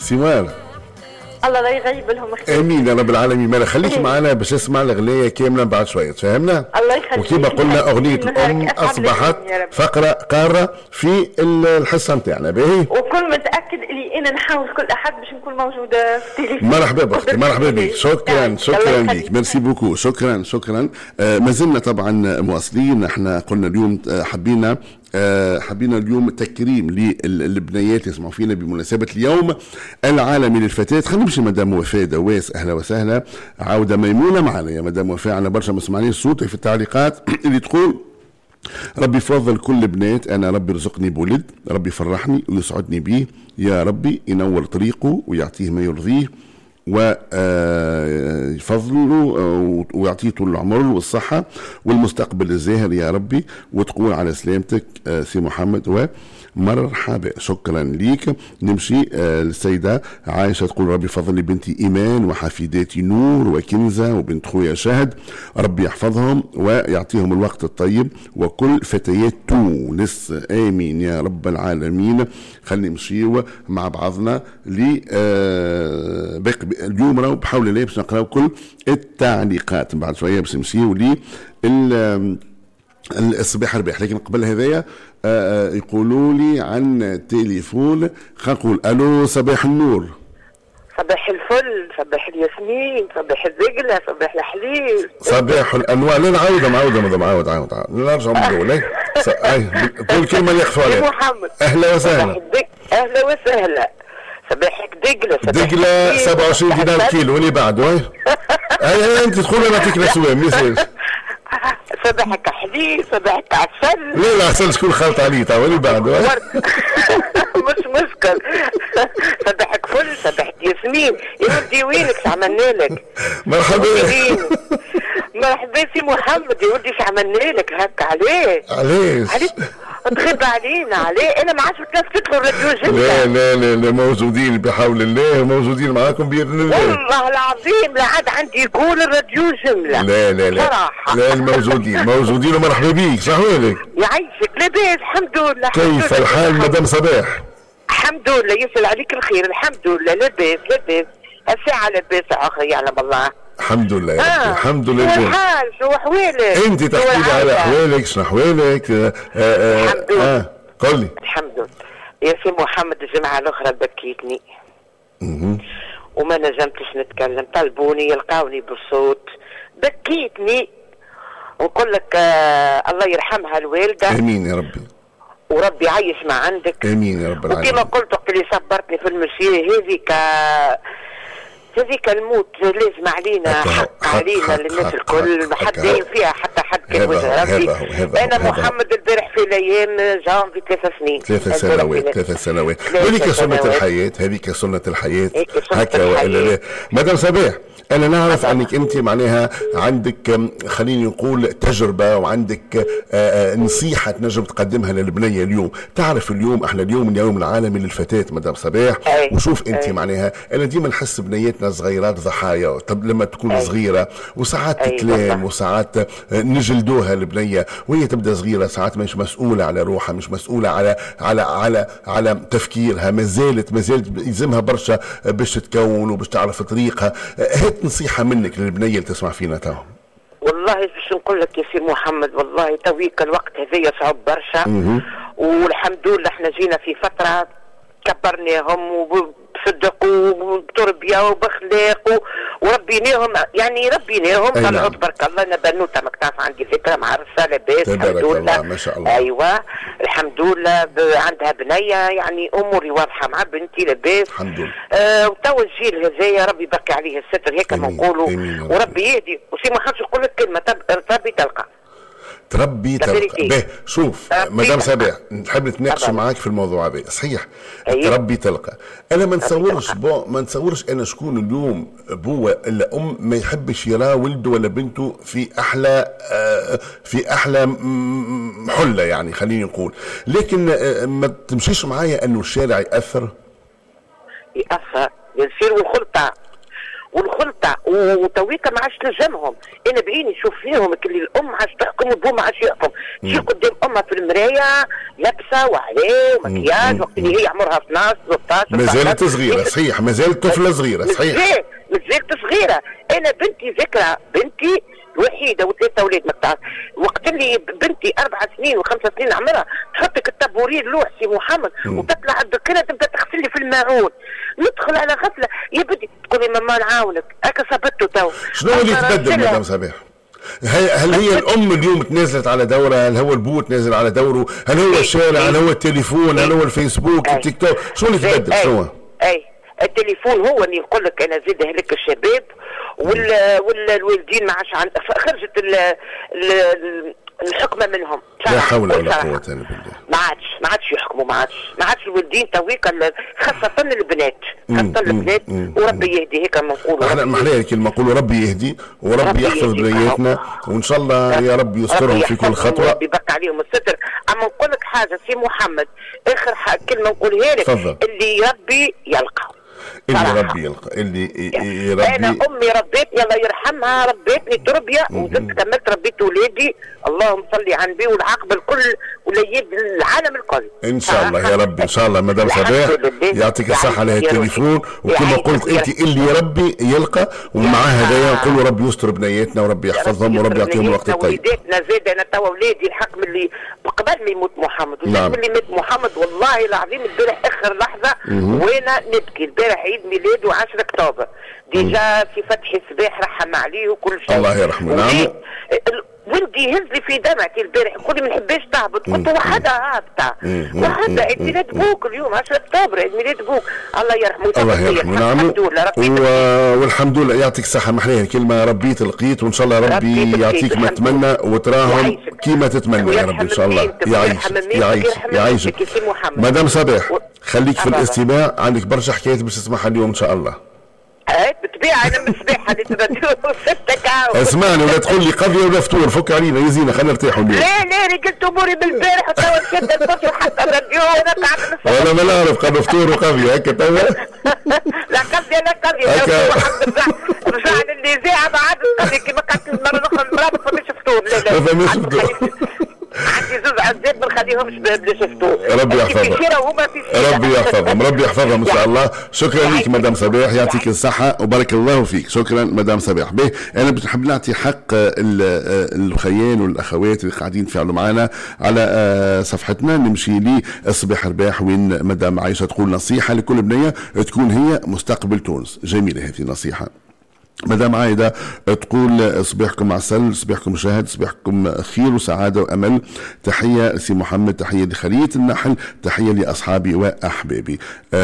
سمار. الله لا يغيب لهم خير. امين يا رب العالمين. مالا خليك معنا باش نسمع الاغنيه كامله بعد شويه، تفهمنا؟ الله يخليك. وكما قلنا اغنيه الام اصبحت فقره قاره في الحصه نتاعنا. باهي، وكل متاكد اللي انا نحاول كل احد باش نكون موجوده في التليفون. مرحبا بختي، مرحبا بك، شكرا لك، ميرسي بوكو، شكرا. ما زلنا طبعا مواصلين. احنا قلنا اليوم حبينا اليوم تكريم للبنيات يسمعوا فينا بمناسبة اليوم العالمي للفتاة. خلينا نمشي مدام وفاء دواس، أهلا وسهلا. عودة ميمونة معنا يا مدام وفاء، على برشا مسمعين صوتك في التعليقات اللي تقول ربي يفضل كل بنات، أنا ربي يرزقني بولد، ربي يفرحني ويسعدني بيه، يا ربي ينور طريقه ويعطيه ما يرضيه ويفضله ويعطيه طول العمر والصحة والمستقبل الزاهر يا ربي، وتقول على سلامتك سي محمد ومرحبا. شكرا ليك. نمشي للسيدة عائشة تقول ربي يفضل لي بنتي إيمان وحفيداتي نور وكنزة وبنت خويا شهد، ربي يحفظهم ويعطيهم الوقت الطيب وكل فتيات تونس، آمين يا رب العالمين. خلينا نمشيو مع بعضنا اليوم راهو بحول الله باش نقراو كل التعليقات، بعد شويه باش نمشيو لي الصباح رباح. لكن قبل هذايا يقولوا لي عن تليفون، خلينا نقول الو صباح النور. صباح الفل، صباح الياسمين، صباح الزقلة، صباح الحليب، صباح الانواع. لا نعاود نرجع نقول كل كلمه اللي يخفوا عليها. محمد اهلا وسهلا. اهلا وسهلا. صباحك دقلة 27 دينار كيلو واللي بعده. اي انت تدخل نعطيك الاسوام ياسر. صباحك حليب، صباحك عسل. لا عسل شكون خالط عليه تا واللي بعده. مش مشكل. صباحك فل، صباحك ياسمين. يا ودي وينك عملنا لك؟ مرحبا مرحبا سي محمد، يا ودي عملنا لك هكا عليه؟ علاش؟ تغيب علينا عليه؟ انا ما عادش تلفت له الراديو جملة. لا موجودين بحول الله، موجودين معاكم باذن الله. والله العظيم لا عاد عندي يقول الراديو جملة. لا صراحة. لا موجودين ومرحبا بيك. صحوالك؟ يعيشك. لاباس الحمد لله. كيف الحال مدام صباح؟ الحمد لله، يسأل عليك الخير. الحمد لله لاباس. الساعة لاباس اخي يعلم الله. الحمد لله يا ربي. الحمد لله. شو الحال؟ شو احوالك؟ انت تحكي لي على احوالك. شنو احوالك؟ الحمد لله. قل لي. الحمد لله يا سي محمد. الجمعة الاخرى بكيتني وما نجمتش نتكلم، طلبوني يلقاوني بالصوت، بكيتني. ونقول لك الله يرحمها الوالدة. امين يا ربي. وربي يعيش ما عندك. امين يا رب العالمين. وكما قلت وقت اللي صبرتني في المشي هذيك الموت لازم علينا، حق علينا للناس الكل، ما حد دايم فيها حتى حد كان وجه ربي. انا محمد البارح في الايام جانفي 3 سنين. 3 سنوات. هذيك سنة الحياة، هذيك سنة الحياة. هكا والا. مدام صباح، انا نعرف انك انت معناها عندك خليني نقول تجربه وعندك نصيحه تنجم تقدمها للبنيه اليوم. تعرف اليوم احنا اليوم العالمي للفتاه مدام صباح. وشوف انت معناها انا ديما نحس بنياتنا صغيرات ضحايا. طب لما تكون صغيره وساعات تتلام وساعات نجلدوها البنيه وهي تبدا صغيره، ساعات مش مسؤوله على روحها، مش مسؤوله على تفكيرها، ما زالت يلزمها برشا باش تتكون وباش تعرف طريقها. نصيحة منك للبنية اللي تسمع فينا تو. والله باش نقول لك يا سي محمد، والله تويك الوقت هذايا صعب برشا. والحمد لله احنا جينا في فترة كبرناهم وبصدق وبتربية وباخلاق وربيناهم، يعني ربيناهم. طلعوا تبارك الله. انا بنوته مكتاف عندي ذكرى معرسة لاباس الحمد لله. ما شاء الله. ايوه الحمد لله. عندها بنية يعني اموري واضحة مع بنتي لاباس الحمد لله. وتو الجيل هذايا ربي يبقي عليه الستر هيك ما نقولوا. وربي يهدي. وسي ما خاطرش نقول لك كلمة، تربي تلقى. تربي به. شوف مدام صباح، نحب نتناقش معاك في الموضوع هذا. صحيح تربي تلقى. انا ما نتصورش انا شكون اليوم بوه الا ام ما يحبش يرى ولده ولا بنته في احلى حله، يعني خليني نقول. لكن ما تمشيش معايا انه الشارع ياثر يصير وخلطه والخلطه وتويكا ما عادش تلزمهم. انا بعيني نشوف فيهم اللي الام عادش تحكم والبو ما عادش يحكم. تجي قدام امها في المرايه لابسه وعليه ومكياج وقت اللي هي عمرها 12 13 ما زالت صغيره صحيح، ما زالت طفله صغيره صحيح، ما زالت صغيره. انا بنتي ذكرى بنتي وحيده وثلاثه اولاد ما تعرف، وقت اللي بنتي 4 سنين و5 سنين عمرها تحطك الطابورين لوح سي محمد وتطلع الدكانه تبدا تغسل لي في الماعون، ندخل على غفله يا بدي تقول لي ماما نعاونك هكا صبته تو. شنو اللي تبدل مدام صباح؟ هل هي الام اليوم تنازلت على دورها؟ هل هو البو تنازل على دوره؟ هل هو الشارع؟ هل هو التليفون؟ هل هو الفيسبوك التيك توك؟ شنو اللي تبدل؟ شنو؟ التليفون هو اللي يقول لك انا زيد هلك الشباب والوالدين ما عادش خرجت الحكمه منهم. لا حول ولا قوه الا بالله. ما عادش يحكموا، ما عادش الوالدين تويك خاصه البنات وربي يهدي هيك ما نقولوا. احنا محليه كلمه نقولوا ربي يهدي وربي يحفظ بنياتنا وان شاء الله يا رب يسترهم في كل خطوه. ربي يبارك عليهم الستر. اما نقول لك حاجه سي محمد، اخر كلمه نقولها لك، اللي ربي يلقى. اللي ربي يلقى، اللي ربي. انا امي ربيتني الله يرحمها، ربيتني تربيه وزدت كملت ربيت ولادي، اللهم صلي على النبي والعاقبه الكل وليد العالم الكل ان شاء الله يا رب. ان شاء الله مدام صباح يعطيك الصحه على التليفون، وكما قلت انت اللي ربي يلقى، ومع هدايا نقولوا ربي يستر بنياتنا وربي يحفظهم وربي يعطيهم الوقت الطيب. وليداتنا زاد انا توا ولادي الحق من اللي قبل ما يموت محمد وزاد من اللي مات محمد والله العظيم البارح اخر لحظه وانا نبكي. البارح عيد ميلاده 10 اكتوبر ديجا في فتحي صباح رحم عليه وكل شيء الله يرحمه. نعم ولدي يهز لي في دمعتي البارح يقول لي ما نحبش تهبط، قلت وحدها هابطه وحدها عيد ميلاد بوك اليوم 10 اكتوبر عيد ميلاد بوك الله يرحمه. الله يرحمه. نعم والحمد لله يعطيك الصحه. محليه كلمه ربي تلقيت وان شاء الله ربي يعطيك ما تتمنى وتراهم كيما تتمنى يا رب ان شاء الله. يعيشك مدام صباح. خليك في الاستماع، عندك برشا حكايات باش تسمعها اليوم ان شاء الله. بالطبيعه انا مسبحه اللي تبدلوا ستك عاود. اسمعني ولا تقول لي قضيه ولا فطور، فك علينا يا زينه خلينا نرتاحوا اليوم. لا رجلت اموري بالبارح وتوا شد الفطور حتى الراديو وانا قاعد والله ما نعرف قبل فطور وقضيه هكا توا. لا قضيه رجعنا للاذاعه ما عادش قضيه كيما قالت المره الاخرى المراه ما فماش فطور. لا ما فماش فطور. عندي زوج عزاب ما نخليهمش بلاش فطور. ربي يحفظهم. ربي يحفظهم ان شاء الله. شكرا لك مدام صباح يعطيك الصحه وبارك الله فيك. شكرا مدام صباح. به انا بنحب نعطي حق الخيان والاخوات اللي قاعدين يتفاعلوا معنا على صفحتنا. نمشي لي الصباح رباح وين مدام عايشه تقول نصيحه لكل بنيه تكون هي مستقبل تونس. جميله هذه النصيحه. مدام عايدة تقول صباحكم عسل، صباحكم شاهد، صباحكم خير وسعادة وأمل. تحية سي محمد، تحية لخلية النحل، تحية لأصحابي وأحبابي.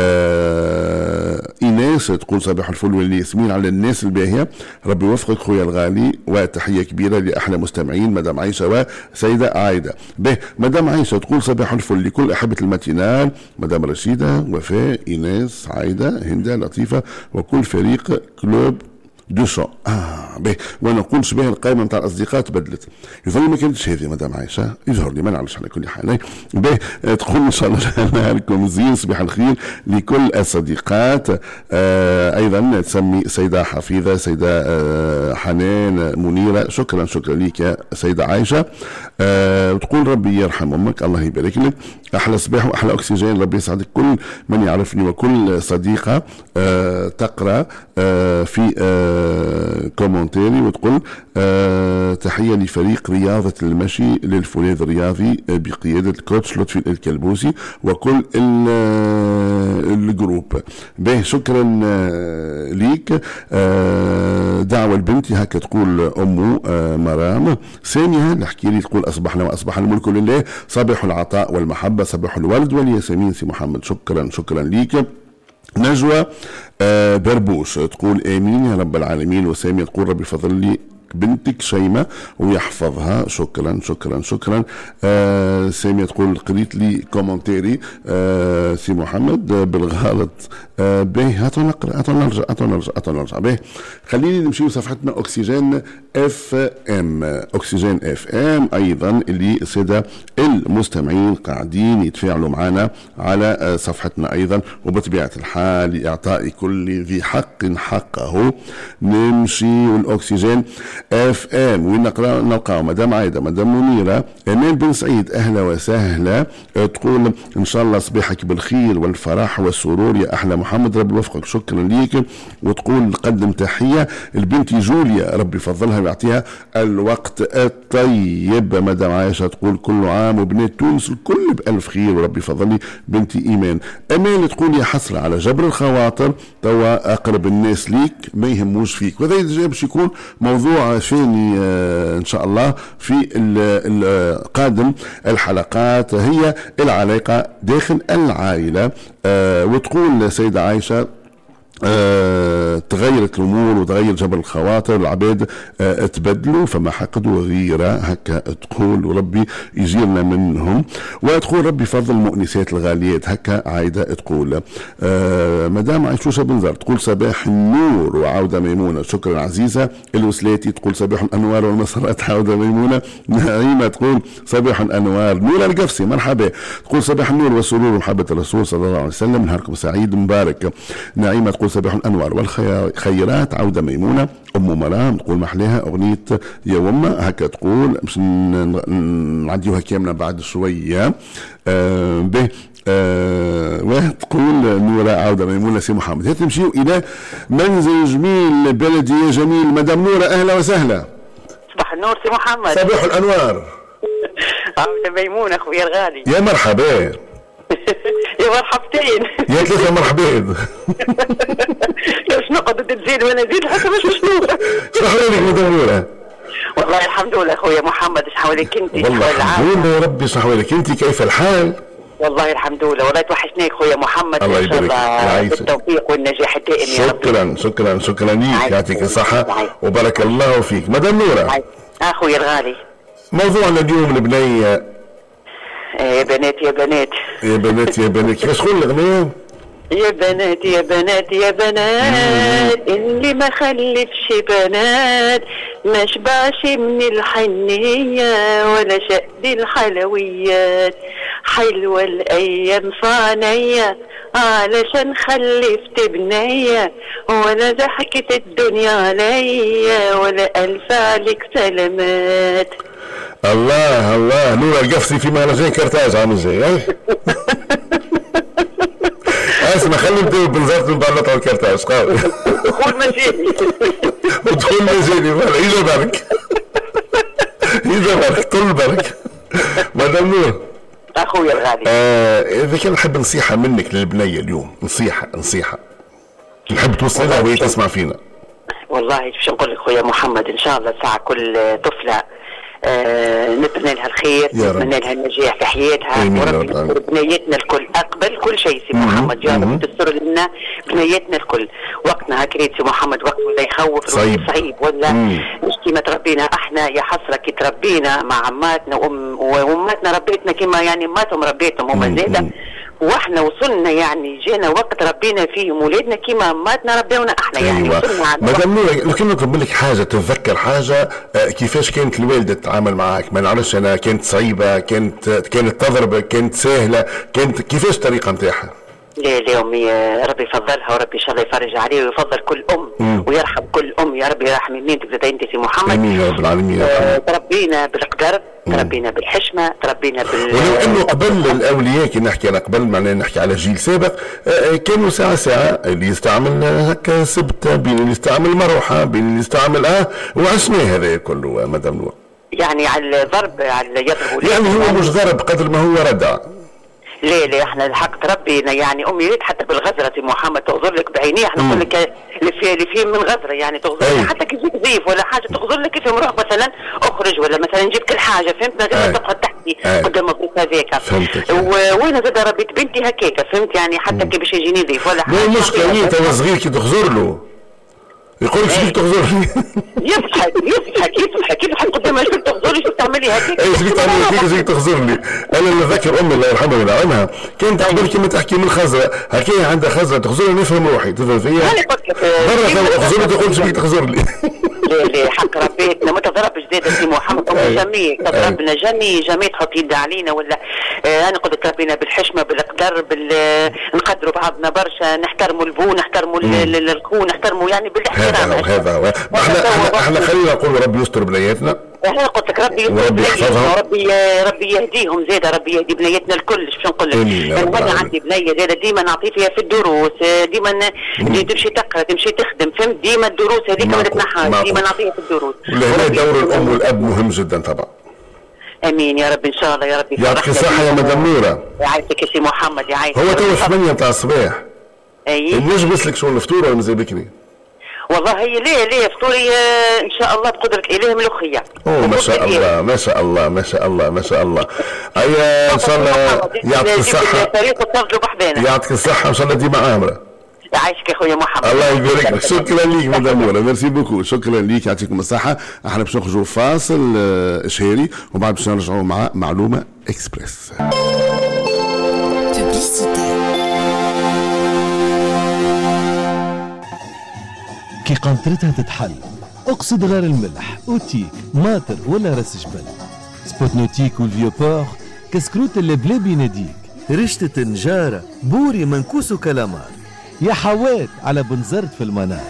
إيناس تقول صباح الفل والياسمين على الناس الباهية، ربي يوفقك خويا الغالي، وتحية كبيرة لأحلى مستمعين مدام عايشة وسيدة عايدة. به مدام عايشة تقول صباح الفل لكل أحبة الماتينال، مدام رشيدة، وفاء، إيناس، عايدة، هندة، لطيفة، وكل فريق كلوب دو شون. باهي وانا نقول شبيه القائمه نتاع الاصدقاء تبدلت. يظل ما كانتش هذه مدام عايشه، يظهر لي ما نعرفش على كل حال. باهي تقول ان شاء الله نهاركم زين، صباح الخير لكل الصديقات. ايضا تسمي سيده حفيظه، سيده حنان، منيره. شكرا لك يا سيده عايشه. تقول ربي يرحم امك، الله يبارك لك. احلى صباح واحلى اكسجين، ربي يسعدك. كل من يعرفني وكل صديقه تقرا في كومنتاري وتقول تحية لفريق رياضة المشي للفولاذ الرياضي بقيادة الكوتش لطفي الكلبوسي وكل الجروب. به شكرا ليك. دعوة البنت هكا تقول أمو مرام. ثانية نحكي لي تقول أصبحنا وأصبح الملك لله، صباح العطاء والمحبة، صباح الورد والياسمين. سي محمد شكرا ليك. نجوى بربوش تقول آمين يا رب العالمين. وسامية تقول ربي فضل لي بنتك شيماء ويحفظها. شكرا شكرا شكرا. سامية تقول قريت لي كومنتاري سي محمد بالغلط. باهي هاتوا نقرا، هاتوا نرجع باهي. خليني نمشي لصفحتنا اوكسجين اف ام. اوكسجين اف ام ايضا اللي الساده المستمعين قاعدين يتفاعلوا معنا على صفحتنا ايضا، وبطبيعه الحال لاعطاء كل ذي حق حقه. نمشي والاوكسجين اف ام وين نلقاو مدام عايده، مدام منيره، امان بن سعيد اهلا وسهلا. تقول ان شاء الله صباحك بالخير والفرح والسرور يا احلى محمد، ربي يوفقك. شكرا ليك. وتقول نقدم تحيه لبنتي جوليا، ربي يفضلها ويعطيها الوقت الطيب. مدام عائشه تقول كل عام وبنات تونس الكل بألف خير وربي يفضلني بنتي ايمان. امان تقول يا حسره على جبر الخواطر، توا اقرب الناس ليك ما يهموش فيك. وهذا باش يكون موضوع ثاني ان شاء الله في قادم الحلقات، هي العلاقه داخل العائله. وتقول سيدة عائشة تغيرت الامور وتغير جبر الخواطر، العباد تبدلوا فما حقد وغيره هكا تقول، وربي يجيرنا منهم. وتقول ربي فضل المؤنسات الغاليات هكا عايده تقول. مدام عيشوشه بنزر تقول صباح النور وعوده ميمونه. شكرا عزيزه. الوسلاتي تقول صباح الانوار والمسرات عوده ميمونه. نعيمه تقول صباح الانوار. نور القفسي مرحبا تقول صباح النور والسرور ومحبه الرسول صلى الله عليه وسلم، نهاركم سعيد مبارك. نعيمه تقول صباح الانوار والخيرات عوده ميمونه. ام مرام تقول محلاها اغنيه يا وما هكا تقول، باش نعديوها كامله بعد شويه. به تقول نورة عودة ميمونة سي محمد. هات نمشيو الى منزل جميل بلدية جميل. مدام نورة اهلا وسهلا. صباح النور سي محمد. صباح الانوار. عودة ميمونة اخويا الغالي. يا مرحبا. يا مرحبتين. يا ثلاثة مرحبين. باش نقعد تزيد وانا زيد حتى باش شنو. شنو لك مدام نورة؟ والله الحمد لله اخويا محمد. ايش حواليك انت؟ والله الحمد لله يا ربي. ايش حواليك انت؟ كيف الحال؟ والله الحمد لله. والله توحشناك خويا محمد. الله يبارك فيك. بالتوفيق والنجاح الدائم يا رب. شكرا شكرا شكرا ليك، يعطيك الصحة وبارك الله فيك. مدام نورة اخويا الغالي، موضوعنا اليوم البنية. يا بنات يا بنات يا بنات يا بنات. كيفاش تقول الأغنية؟ يا بنات يا بنات يا بنات اللي ما خلفش بنات ما شبعش من الحنية ولا شقد الحلويات. حلوة الأيام صانية علشان خلفت بنية، ولا ضحكت الدنيا عليا ولا ألف عليك سلامات. الله الله. نور القفصي في مهرجان كرتاج عامل زي اسمع خلي نبداو بنزرت نبلط على الكرتاج قاوي. دخول مجاني. ودخول مجاني يجا بالك يجا بالك طول بالك. مدام نور اخويا الغالي، اذا كان نحب نصيحة منك للبنية اليوم، نصيحة نحب توصلها وهي تسمع فينا. والله باش نقول لك خويا محمد، ان شاء الله ساعة كل طفلة نتمنى لها الخير، نتمنى لها النجاح في حياتها، وربي يستر بنيتنا الكل. اقبل كل شيء سي محمد، يا رب تستر لنا بنيتنا الكل. وقتنا هكريت سي محمد، وقت ولا يخوف صعيب ولا مش كيما تربينا احنا. يا حسره كي تربينا مع عماتنا واماتنا ربيتنا كيما يعني اماتهم ربيتهم هما زاده، واحنا وصلنا يعني جينا وقت ربينا فيهم ولادنا كيما اماتنا ربيونا احنا. يعني وصلنا. مدام نور لكن نطلب منك حاجه، تتذكر حاجه كيفاش كانت الوالده تتعامل معك؟ ما نعرفش انا، كانت صعيبه، كانت تضربك، كانت سهله، كانت كيفاش الطريقه نتاعها؟ لا امي ربي يفضلها وربي ان شاء الله يفرج عليه ويفضل كل ام ويرحم كل ام. يا ربي يرحم يمينتك زاد انت سي محمد. امين يا رب العالمين. تربينا بالقدر، تربينا بالحشمه، تربينا ولو انه قبل الاولياء كي نحكي انا قبل معناها نحكي على جيل سابق، كانوا ساعه اللي يستعمل هكا سبته، بين اللي يستعمل مروحه، بين اللي يستعمل وعشناه هذا كله مدام نور. يعني على الضرب، على يضربوا، يعني هو مش ضرب قدر ما هو ردع. لا احنا الحق تربينا يعني امي ريت حتى بالغزره محمد تغزر لك بعينيه. احنا نقول لك اللي فيه من غزره يعني تغزر لك حتى كي يجيك ضيف ولا حاجه تغزر لك كيف مروح مثلا اخرج ولا مثلا نجيب كل حاجه فهمت، غير ما تقعد تحكي قدام الضيف هذاك. وانا زاد ربيت بنتي هكاك فهمت، يعني حتى كي باش يجيني ضيف ولا حاجه مو مشكله تو صغير كي تغزر له يقول لك شبيك تغزرني. يضحك قدام شبيك تغزرني. شو تعملي هكاك؟ اي شبيك تعملي هكاك شبيك تغزرني. انا نذكر امي الله يرحمها وينعمها كانت قبل كيما تحكي من خزره هكايا عندها خزره تغزرني نفهم روحي تفهم فيا. انا قلت لك برا تغزرني تقول شبيك تغزرني. لا حق ربيتنا ما تضربش زاد سي محمد. جميع تضربنا جميع تحط يد علينا ولا انا قلت لك ربينا بالحشمه بالقدر نقدروا بعضنا برشا نحترموا البو نحترموا الخو نحترموا يعني بالاحترام. هذا هو. احنا خلينا نقول ربي يستر بنياتنا. انا قلت لك ربي يستر بنياتنا ربي يهديهم زاده ربي يهدي بنياتنا الكل. شو نقول لك انا عندي بنيه زاده ديما نعطي فيها في الدروس ديما تمشي تقرا تمشي تخدم فهمت ديما الدروس هذيك ما تتنحاش ديما نعطيها في الدروس. وهنا دور الام والاب مهم جدا طبعا. امين يا رب ان شاء الله يا رب. يعطيك الصحه يا مدام نوره. يعيشك يا سي محمد يعيشك. هو تو 8 تاع الصباح. اي نجم نسلك شغل الفطور ولا مازال بكري؟ والله ليه فطوري ان شاء الله بقدره الاله ملوخيه. ما شاء الله ما شاء الله ما شاء الله ما شاء الله. ايوه ان شاء الله يعطيك الصحه. يعطيك الصحه ان شاء الله ديما عامره. يعيشك يا خويا محمد. الله يبارك لك. شكرا ليك مدام نوره ميرسي بوكو. شكرا ليك يعطيكم الصحه. احنا باش نخرجوا فاصل اشهاري وبعد باش نرجعوا مع معلومه اكسبريس. كي قنطرتها تتحل اقصد غير الملح اوتيك ماتر ولا راس جبل سبوتنوتيك والفيوبور كسكروت اللي بلا بيناديك رشتة نجارة بوري منكوس وكلامار يا حوات على بنزرت في المنار.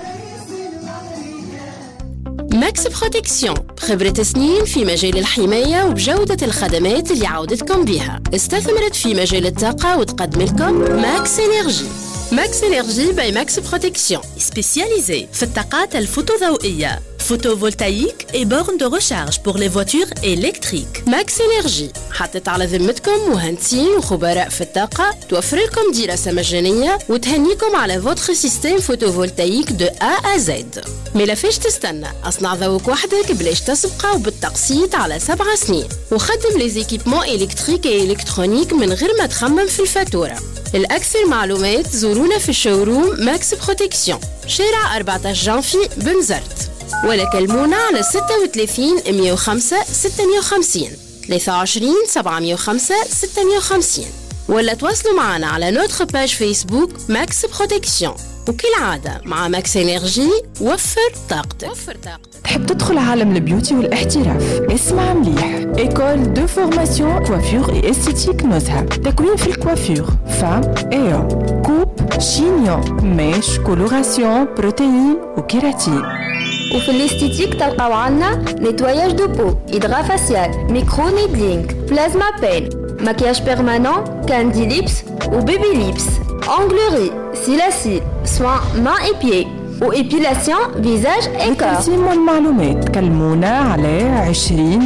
ماكس بروتكسيون خبرة سنين في مجال الحماية وبجودة الخدمات اللي عودتكم بها. استثمرت في مجال الطاقة وتقدم لكم ماكس انرجي. ماكس انرجي باي ماكس بروتكسيون سبيسياليزي في الطاقات الفوتوضوئية photovoltaïque et bornes de recharge pour les voitures électriques. ماكس انرجي حطت على ذمتكم مهندسين وخبراء في الطاقة توفر لكم دراسة مجانية وتهنيكم على فوتر سيستم فوتوفولتايك دو A à Z. ملا فيش تستنى اصنع ذوق وحدك بلاش تسبقه وبالتقسيط على 7 سنين وخدم لي زيكيبمون الكتريك و الكترونيك من غير ما تخمم في الفاتورة. الأكثر معلومات زورونا في الشوروم ماكس بروتكسيون شارع 14 جانفي بنزرت ولا كلمونا على 36 105 650 23 705 650 ولا تواصلوا معنا على نوتر باج فيسبوك ماكس بروتكسيون. وكالعادة مع ماكس انرجي وفر طاقتك. تحب تدخل عالم البيوتي والاحتراف؟ اسمع مليح. إيكول دو فورماسيون كوافير اي استيتيك نزهة. تكوين في الكوافير فام ايو كوب شينيون ميش كولوراسيون بروتين وكيراتين. وفي الاستيتيك تلقاو عنا نيتواياج دو بو إدغا فاسيال ميكرو نيدلينغ بلازما بين مكياج بيرمانون كاندي ليبس وبيبي ليبس أنجلوري سيلاسيل سوان مان اي بيي وإبيلاسيون فيزاج إنكار. للتقسيم والمعلومات كلمونا على 20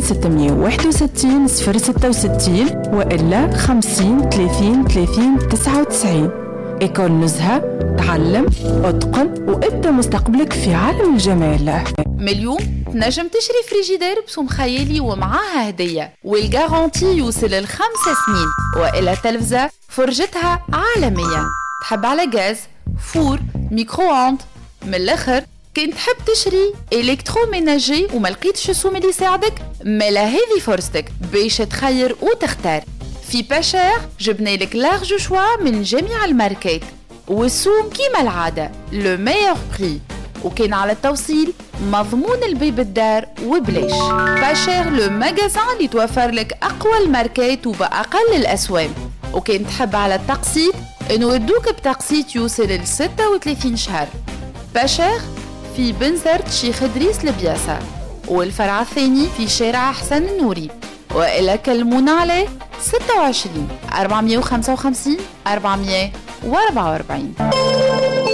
661 066 وإلا 50 30 30 99. إيكول نزهة تعلم اتقن وابدأ مستقبلك في عالم الجمال. من اليوم تنجم تشري فريجيدير بسوم خيالي ومعاها هدية والجارانتي يوصل ل5 سنين وإلى تلفزة فرجتها عالمية. تحب على غاز فور ميكرووند من الاخر كنت تحب تشري الكتروميناجي وما لقيتش السوم اللي يساعدك ملا هذه فرصتك باش تخير وتختار. في باشير جبنا لك لارج شوا من جميع الماركات والسوم كيما العادة لو ميور بري وكان على التوصيل مضمون البيب الدار وبلاش. باشير لو ماغازان اللي توفر لك أقوى الماركات وبأقل الأسوام وكان تحب على التقسيط انه يدوك بتقسيط يوصل ل 36 شهر. باشير في بنزرت شيخ إدريس البياسة والفرع الثاني في شارع حسن النوري وإلا كلمونا عليه 26 455 444.